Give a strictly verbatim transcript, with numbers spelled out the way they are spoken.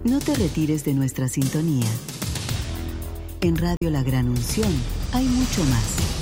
No te retires de nuestra sintonía. En Radio La Gran Unción hay mucho más.